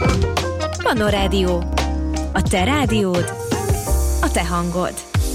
Panorádió. A te rádiód, a te hangod.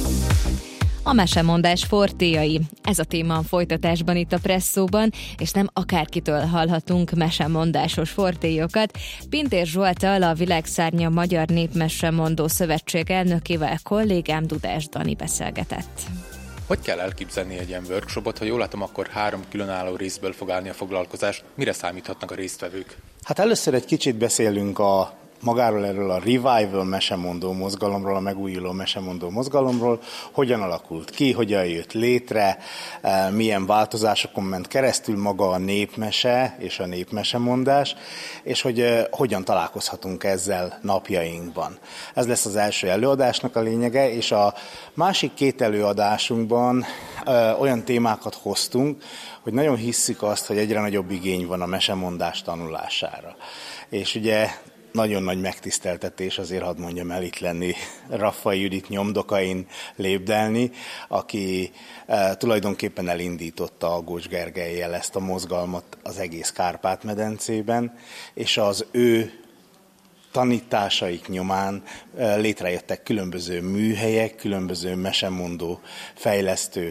A mesemondás fortéjai. Ez a téma a folytatásban itt a Presszóban, és nem akárkitől hallhatunk mesemondásos fortéjokat. Pintér Zsolttal, a Világszárnya Magyar Népmesemondó Szövetség elnökével kollégám Dudás Dani beszélgetett. Hogy kell elképzelni egy ilyen workshopot? Ha jól látom, akkor 3 különálló részből fog állni a foglalkozás. Mire számíthatnak a résztvevők? Hát először egy kicsit beszélünk magáról erről a revival mesemondó mozgalomról, a megújuló mesemondó mozgalomról, hogyan alakult ki, hogyan jött létre, milyen változásokon ment keresztül maga a népmese és a népmesemondás, és hogy hogyan találkozhatunk ezzel napjainkban. Ez lesz az első előadásnak a lényege, és a másik 2 előadásunkban olyan témákat hoztunk, hogy nagyon hisszük azt, hogy egyre nagyobb igény van a mesemondás tanulására. És ugye nagyon nagy megtiszteltetés, azért hadd mondjam el itt lenni, Raffai Judit nyomdokain lépdelni, aki tulajdonképpen elindította a Gócs Gergellyel ezt a mozgalmat az egész Kárpát-medencében, és az ő tanításaik nyomán létrejöttek különböző műhelyek, különböző mesemondó fejlesztő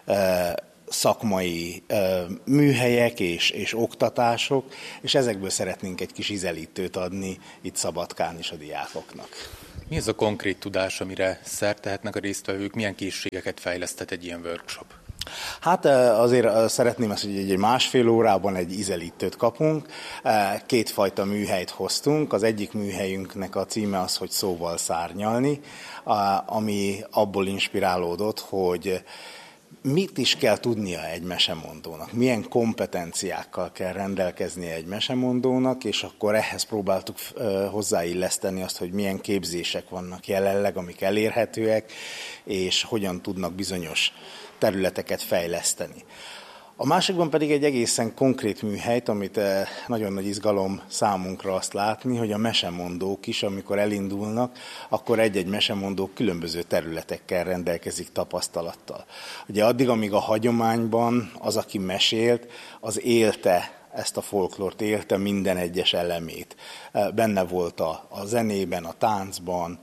szakmai műhelyek és oktatások, és ezekből szeretnénk egy kis ízelítőt adni itt Szabadkán is a diákoknak. Mi ez a konkrét tudás, amire szert tehetnek a résztvevők? Milyen készségeket fejlesztett egy ilyen workshop? Hát azért szeretném azt, hogy egy 1,5 órában egy ízelítőt kapunk. 2 fajta műhelyt hoztunk. Az egyik műhelyünknek a címe az, hogy szóval szárnyalni, ami abból inspirálódott, hogy mit is kell tudnia egy mesemondónak, milyen kompetenciákkal kell rendelkeznie egy mesemondónak, és akkor ehhez próbáltuk hozzáilleszteni azt, hogy milyen képzések vannak jelenleg, amik elérhetőek, és hogyan tudnak bizonyos területeket fejleszteni. A másikban pedig egy egészen konkrét műhelyt, amit nagyon nagy izgalom számunkra azt látni, hogy a mesemondók is, amikor elindulnak, akkor egy-egy mesemondó különböző területekkel rendelkezik tapasztalattal. Ugye addig, amíg a hagyományban az, aki mesélt, az élte ezt a folklort, élte minden egyes elemét. Benne volt a zenében, a táncban,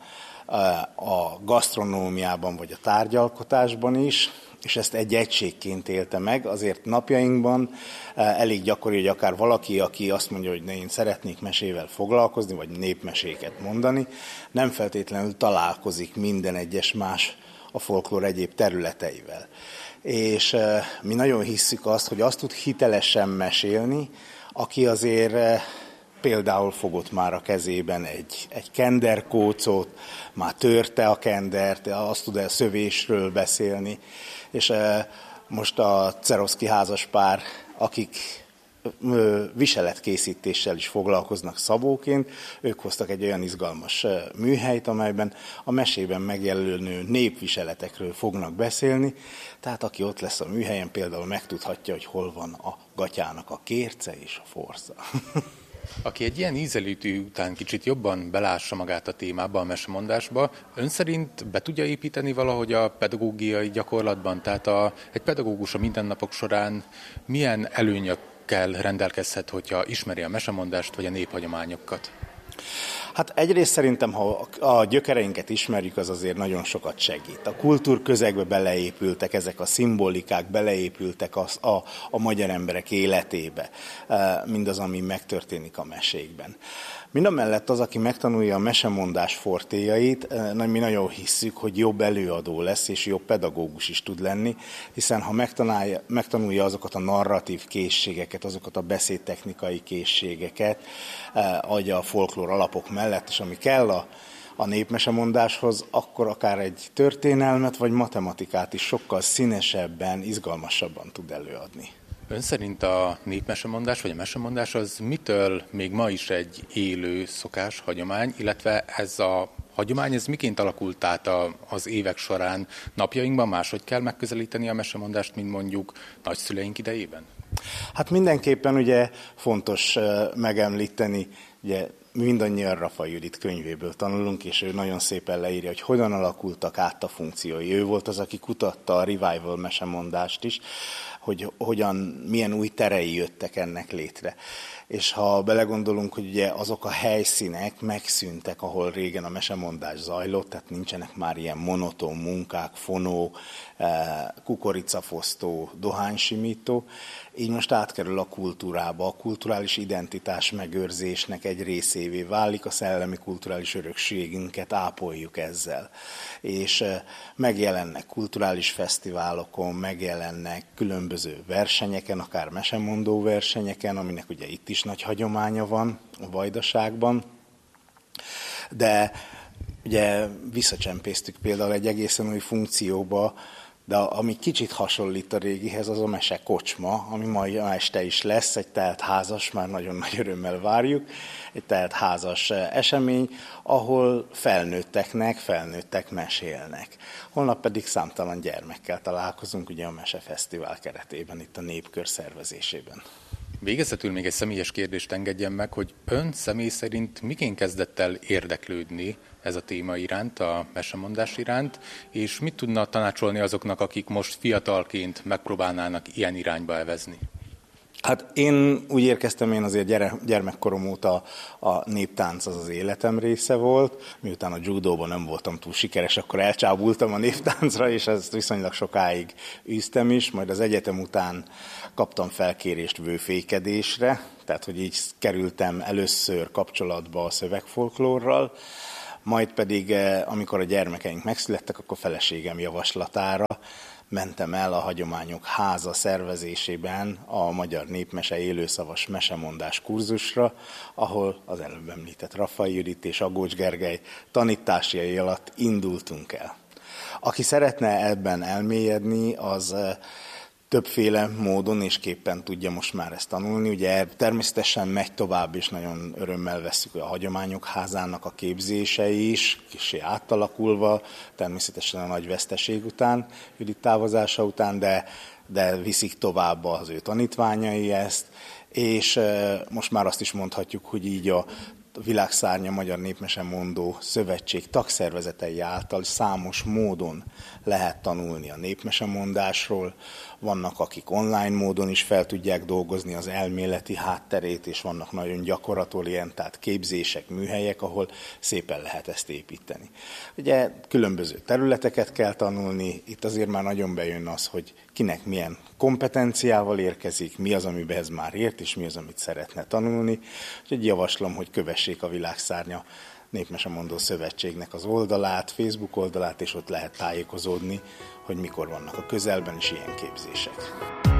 a gasztronómiában vagy a tárgyalkotásban is, és ezt egy egységként élte meg, azért napjainkban elég gyakori, hogy akár valaki, aki azt mondja, hogy én szeretnék mesével foglalkozni, vagy népmeséket mondani, nem feltétlenül találkozik minden egyes más a folklór egyéb területeivel. És mi nagyon hisszük azt, hogy azt tud hitelesen mesélni, aki azért például fogott már a kezében egy kenderkócot, már törte a kendert, azt tud szövésről beszélni, és most a Czeroszky házaspár, akik viseletkészítéssel is foglalkoznak szabóként, ők hoztak egy olyan izgalmas műhelyt, amelyben a mesében megjelenő népviseletekről fognak beszélni, tehát aki ott lesz a műhelyen, például megtudhatja, hogy hol van a gatyának a kérce és a forsza. Aki egy ilyen ízelítő után kicsit jobban belássa magát a témába, a mesemondásba, ön szerint be tudja építeni valahogy a pedagógiai gyakorlatban? Tehát egy pedagógus a mindennapok során milyen előnyökkel rendelkezhet, hogyha ismeri a mesemondást vagy a néphagyományokat? Hát egyrészt szerintem, ha a gyökereinket ismerjük, az azért nagyon sokat segít. A kultúrközegbe beleépültek ezek a szimbolikák, beleépültek a magyar emberek életébe, mindaz, ami megtörténik a mesékben. Mindamellett az, aki megtanulja a mesemondás fortéjait, mi nagyon hisszük, hogy jobb előadó lesz, és jobb pedagógus is tud lenni, hiszen ha megtanulja azokat a narratív készségeket, azokat a beszédtechnikai készségeket, adja a folklór alapok mellett, és ami kell a népmesemondáshoz, akkor akár egy történelmet vagy matematikát is sokkal színesebben, izgalmasabban tud előadni. Ön szerint a népmesemondás vagy a mesemondás az mitől még ma is egy élő szokás, hagyomány, illetve ez a hagyomány, ez miként alakult át az évek során? Napjainkban máshogy kell megközelíteni a mesemondást, mint mondjuk nagyszüleink idejében? Hát mindenképpen ugye fontos megemlíteni, ugye mindannyian Raffai Judit könyvéből tanulunk, és ő nagyon szépen leírja, hogy hogyan alakultak át a funkciói. Ő volt az, aki kutatta a revival mesemondást is, hogy milyen új terei jöttek ennek létre. És ha belegondolunk, hogy ugye azok a helyszínek megszűntek, ahol régen a mesemondás zajlott, tehát nincsenek már ilyen monoton munkák, fonó, kukoricafosztó, dohánysimító, így most átkerül a kultúrába, a kulturális identitás megőrzésnek egy részévé válik, a szellemi kulturális örökségünket ápoljuk ezzel. És megjelennek kulturális fesztiválokon, megjelennek különböző versenyeken, akár mesemondó versenyeken, aminek ugye itt is nagy hagyománya van a Vajdaságban, de ugye visszacsempésztük például egy egészen új funkcióba, de ami kicsit hasonlít a régihez, az a mesekocsma, ami mai este is lesz, egy teltházas, már nagyon nagy örömmel várjuk, egy teltházas esemény, ahol felnőttek mesélnek. Holnap pedig számtalan gyermekkel találkozunk, ugye a Mesefesztivál keretében, itt a Népkör szervezésében. Végezetül még egy személyes kérdést engedjen meg, hogy ön személy szerint miként kezdett el érdeklődni ez a téma iránt, a mesemondás iránt, és mit tudna tanácsolni azoknak, akik most fiatalként megpróbálnának ilyen irányba evezni? Hát én úgy érkeztem, én azért gyermekkorom óta a néptánc az életem része volt. Miután a judóban nem voltam túl sikeres, akkor elcsábultam a néptáncra, és ezt viszonylag sokáig űztem is. Majd az egyetem után kaptam felkérést vőfékedésre, tehát hogy így kerültem először kapcsolatba a szövegfolklórral, majd pedig, amikor a gyermekeink megszülettek, akkor feleségem javaslatára mentem el a Hagyományok Háza szervezésében a Magyar Népmese élőszavas mesemondás kurzusra, ahol az előbb említett Raffai Judit és Agócs Gergely tanításai alatt indultunk el. Aki szeretne ebben elmélyedni, az többféle módon és képpen tudja most már ezt tanulni. Ugye természetesen megy tovább, és nagyon örömmel vesszük a Hagyományok Házának a képzése is, kissé átalakulva, természetesen a nagy veszteség után, Judit távozása után, de viszik tovább az ő tanítványai ezt, és most már azt is mondhatjuk, hogy így a Világszárnya Magyar Népmesemondó Szövetség tagszervezetei által számos módon lehet tanulni a népmesemondásról. Vannak, akik online módon is fel tudják dolgozni az elméleti hátterét, és vannak nagyon gyakorlatorientált képzések, műhelyek, ahol szépen lehet ezt építeni. Ugye különböző területeket kell tanulni, itt azért már nagyon bejön az, hogy kinek milyen kompetenciával érkezik, mi az, amiben ez már ért, és mi az, amit szeretne tanulni. Úgyhogy javaslom, hogy kövessék a Világszárnya Népmesemondó Szövetségnek az oldalát, Facebook oldalát, és ott lehet tájékozódni, hogy mikor vannak a közelben is ilyen képzések.